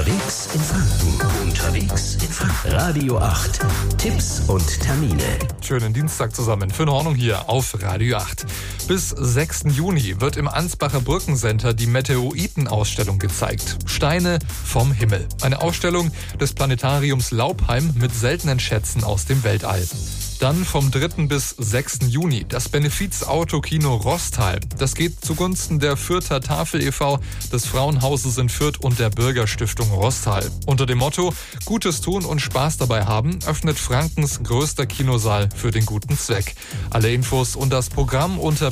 Unterwegs in Franken. Unterwegs in Franken. Radio 8. Tipps und Termine. Schönen Dienstag zusammen. Für eine Ordnung hier auf Radio 8. Bis 6. Juni wird im Ansbacher Brückencenter die Meteoritenausstellung gezeigt. Steine vom Himmel. Eine Ausstellung des Planetariums Laubheim mit seltenen Schätzen aus dem Weltall. Dann vom 3. bis 6. Juni das Benefiz-Autokino Rostal. Das geht zugunsten der Fürther Tafel e.V., des Frauenhauses in Fürth und der Bürgerstiftung Rostal. Unter dem Motto Gutes tun und Spaß dabei haben, öffnet Frankens größter Kinosaal für den guten Zweck. Alle Infos und das Programm unter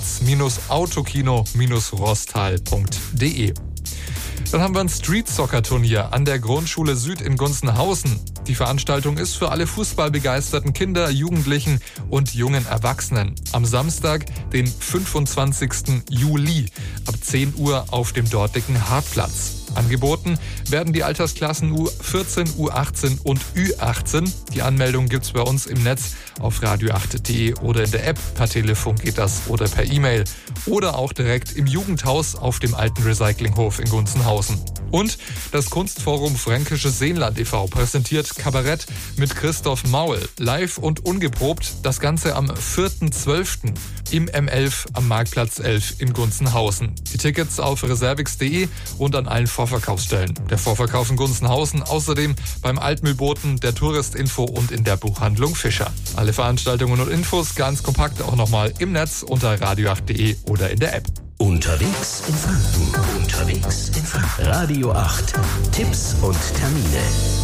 benefiz-autokino-rostal.de. Dann haben wir ein Street-Soccer-Turnier an der Grundschule Süd in Gunzenhausen. Die Veranstaltung ist für alle fußballbegeisterten Kinder, Jugendlichen und jungen Erwachsenen. Am Samstag, den 25. Juli, ab 10 Uhr auf dem dortigen Hartplatz. Angeboten werden die Altersklassen U14, U18 und Ü18. Die Anmeldung gibt's bei uns im Netz auf radio8.de oder in der App. Per Telefon geht das oder per E-Mail. Oder auch direkt im Jugendhaus auf dem alten Recyclinghof in Gunzenhausen. Und das Kunstforum Fränkisches Seenland e.V. präsentiert Kabarett mit Christoph Maul. Live und ungeprobt. Das Ganze am 4.12. im M11 am Marktplatz 11 in Gunzenhausen. Die Tickets auf reservix.de und an allen Vorverkaufsstellen. Der Vorverkauf in Gunzenhausen, außerdem beim Altmühlboten, der Touristinfo und in der Buchhandlung Fischer. Alle Veranstaltungen und Infos ganz kompakt auch nochmal im Netz unter radio8.de oder in der App. Unterwegs in Franken. Unterwegs in Franken. Radio 8. Tipps und Termine.